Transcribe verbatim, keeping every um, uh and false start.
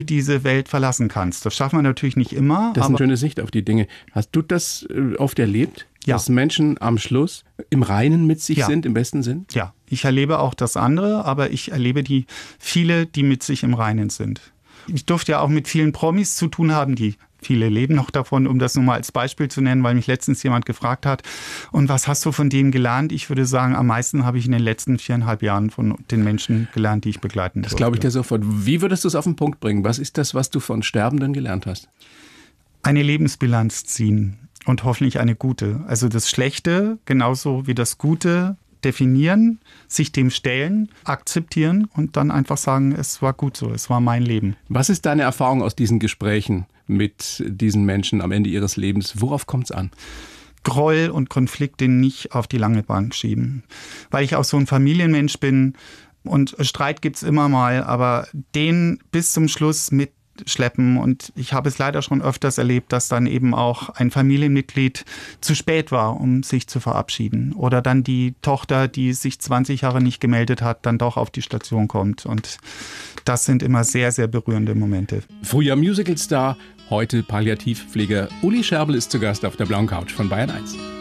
diese Welt verlassen kannst. Das schafft man natürlich nicht immer. Das ist aber eine schöne Sicht auf die Dinge. Hast du das äh, oft erlebt, ja. dass Menschen am Schluss im Reinen mit sich ja. sind, im besten Sinn? Ja, ich erlebe auch das andere, aber ich erlebe die viele, die mit sich im Reinen sind. Ich durfte ja auch mit vielen Promis zu tun haben, die viele leben noch davon, um das nur mal als Beispiel zu nennen, weil mich letztens jemand gefragt hat, und was hast du von denen gelernt? Ich würde sagen, am meisten habe ich in den letzten viereinhalb Jahren von den Menschen gelernt, die ich begleiten durfte. Das glaube ich dir sofort. Wie würdest du es auf den Punkt bringen? Was ist das, was du von Sterbenden gelernt hast? Eine Lebensbilanz ziehen und hoffentlich eine gute. Also das Schlechte genauso wie das Gute definieren, sich dem stellen, akzeptieren und dann einfach sagen, es war gut so, es war mein Leben. Was ist deine Erfahrung aus diesen Gesprächen mit diesen Menschen am Ende ihres Lebens? Worauf kommt es an? Groll und Konflikte nicht auf die lange Bank schieben. Weil ich auch so ein Familienmensch bin und Streit gibt es immer mal, aber den bis zum Schluss mit schleppen. Und ich habe es leider schon öfters erlebt, dass dann eben auch ein Familienmitglied zu spät war, um sich zu verabschieden. Oder dann die Tochter, die sich zwanzig Jahre nicht gemeldet hat, dann doch auf die Station kommt. Und das sind immer sehr, sehr berührende Momente. Früher Musicalstar, heute Palliativpfleger Uli Scherbel ist zu Gast auf der blauen Couch von Bayern eins.